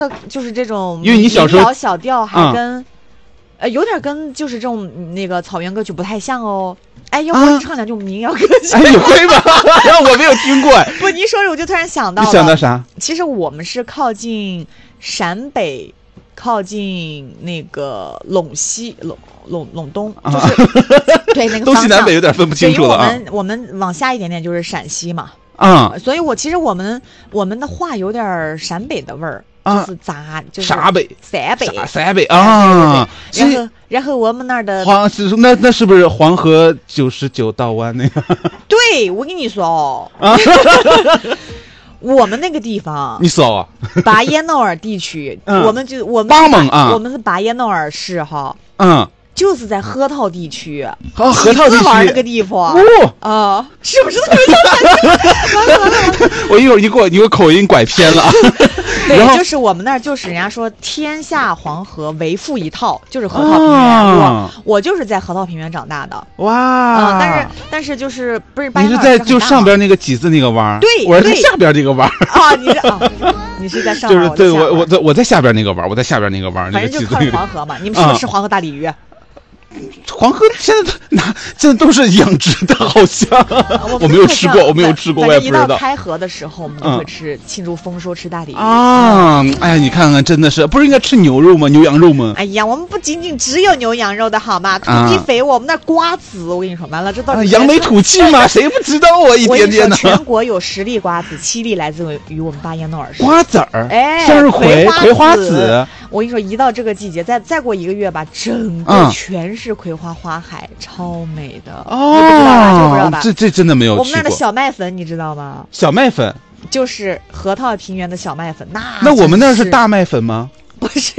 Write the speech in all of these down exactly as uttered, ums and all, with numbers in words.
就是这种， 因为你小时候小调还跟、嗯、呃有点跟就是这种那个草原歌曲不太像哦。哎，要不你唱两句民谣歌曲？ 哎，你会吗？我没有听过。 不，你一说我就突然想到了。 你想到啥？ 其实我们是靠近陕北，靠近那个陇西、陇陇陇东，就是、啊、对那个东西南北有点分不清楚了啊。 我们我们往下一点点就是陕西嘛。 啊、 嗯，所以我其实我们我们的话有点陕北的味儿。就是杂，就是陕北、 陕北、 陕北啊。 对对对，然后，然后我们那儿的黄是那那是不是黄河九十九道弯那个？ 对，我跟你说哦，啊、我们那个地方， 你说啊， 巴彦淖尔地区，嗯、我们就我们巴蒙啊， 我们是巴彦淖尔市哈， 嗯。 就是在河套地区， 好，河套地区玩那个地方， 哦， 啊，是不是特别有感觉？完了完了完了！ 我一会儿一过，你给我口音拐偏了。 对，就是我们那儿，就是人家说天下黄河为父一套，就是河套平原。啊、我我就是在河套平原长大的。 哇！ 啊、嗯，但是但是就是不是？ 你是在就上边那个几字那个弯？ 对， 我是在下边这个弯。 啊，你是啊，你是在上边？就是对我我我在我在下边那个弯，我在下边那个弯。 反正就靠着黄河嘛。你们是不是吃黄河大鲤鱼？啊黄河现在哪现在都是养殖的，好像、啊、我, 我没有吃过，我没有吃过，我也不知道。 一到开河的时候，我们就会吃、嗯、庆祝丰收，吃大鲤鱼啊！嗯、哎呀，你看看，真的是不是应该吃牛肉吗？牛羊肉吗？ 哎呀，我们不仅仅只有牛羊肉的好吗？土地肥沃，我们那瓜子，我跟你说，完了这到底、 啊、扬眉吐气嘛？谁不知道啊？一点点的。 全国有十粒瓜子，七粒来自于我们巴彦淖尔市。 瓜子儿， 哎， 向日葵、葵花籽。 我跟你说，一到这个季节，再再过一个月吧，整个全是葵花花海，嗯、超美的。 哦， 你不知道吧？这不知道吧？ 这这真的没有去过。 我们那儿的小麦粉，你知道吗？ 小麦粉就是河套平原的小麦粉。那那我们那是大麦粉吗？ 不是，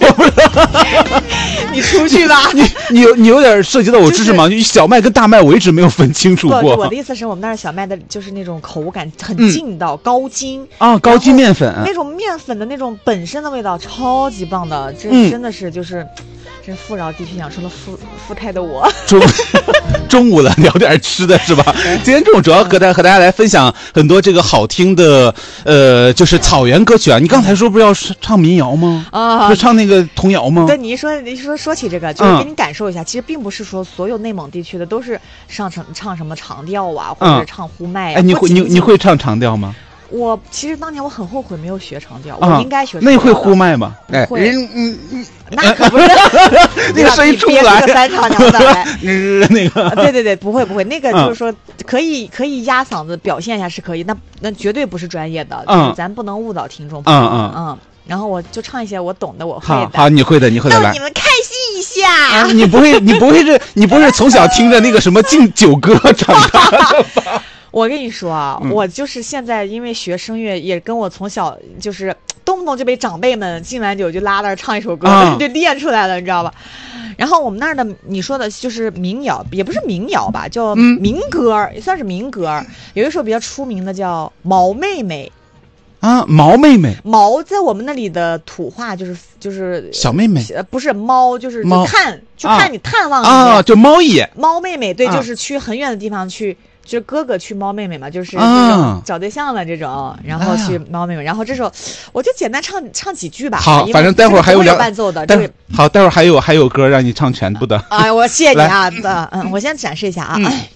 你出去吧。 你你有你有点涉及到我知识吗？就是、小麦跟大麦我一直没有分清楚过。 我的意思是我们那儿小麦的就是那种口感很劲道、嗯、高筋啊，高筋面粉， 那种面粉的那种本身的味道超级棒的，这真的是就是。嗯真富饶地区养出了富富态的我。 中中午了，聊点吃的是吧？今天中午主要和大家和大家来分享很多这个好听的呃，就是草原歌曲啊。你刚才说不是要唱民谣吗？啊，是唱那个童谣吗？ 对，你一说你一说说起这个，就是给你感受一下，嗯、其实并不是说所有内蒙地区的都是上唱唱什么长调啊，或者是唱呼麦啊。 哎，你会你你会唱长调吗？ 我其实当年我很后悔没有学长调，啊、我应该学长调。 那你会呼麦吗？ 哎，会。 嗯嗯， 那可不是那个声音出不来。 个三长调的， 那个。 对对对，不会不会，那个就是说可以可以压嗓子表现一下是可以，那那绝对不是专业的， 嗯、 就是咱不能误导听众朋友。嗯嗯嗯。然后我就唱一些我懂的，我会的。 好，好，你会的，你会的，来。 让你们开心一下。 啊、你不会，你不会是，你不是从小听着那个什么敬酒歌长大的吧？ 我跟你说啊、嗯，我就是现在因为学声乐，也跟我从小就是动不动就被长辈们敬完酒就拉那儿唱一首歌、啊，就练出来了，你知道吧？然后我们那儿的你说的就是民谣，也不是民谣吧，叫民歌，嗯、也算是民歌。有一首比较出名的叫《毛妹妹》。 啊，毛妹妹， 毛在我们那里的土话就是就是小妹妹， 呃，不是猫，就是猫看去看你探望啊，就猫爷， 猫妹妹，对，啊、就是去很远的地方去。就是哥哥去猫妹妹嘛，就是那种找对象的这种，啊、然后去猫妹妹，然后这首我就简单唱唱几句吧。 好，反正待会儿还有两伴奏的， 待好，待会儿还有还有歌让你唱全部的。 哎，我谢谢你啊，嗯，我先展示一下啊。嗯